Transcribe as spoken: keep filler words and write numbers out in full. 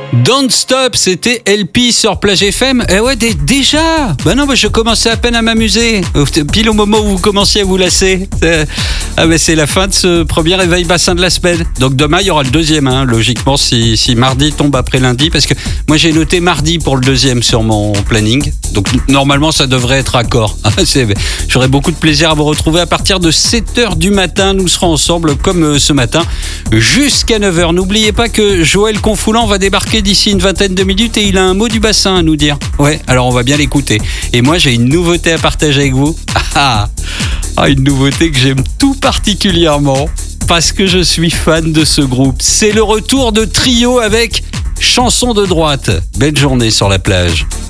Don't Stop, c'était L P sur Plage F M. Eh ouais, d- déjà Bah non, bah je commençais à peine à m'amuser. Pile au moment où vous commenciez à vous lasser. Euh, ah bah c'est la fin de ce premier réveil bassin de la semaine. Donc demain, il y aura le deuxième, hein, logiquement, si, si mardi tombe après lundi. Parce que moi, j'ai noté mardi pour le deuxième sur mon planning. Donc normalement, ça devrait être accord. C'est, j'aurai beaucoup de plaisir à vous retrouver à partir de sept heures du matin. Nous serons ensemble, comme ce matin, jusqu'à neuf heures. N'oubliez pas que Joël Confoulant va débarquer d'ici une vingtaine de minutes et il a un mot du bassin à nous dire. Ouais, alors on va bien l'écouter. Et moi, j'ai une nouveauté à partager avec vous. Ah, ah, une nouveauté que j'aime tout particulièrement parce que je suis fan de ce groupe. C'est le retour de Trio avec Chanson de droite. Belle journée sur la plage.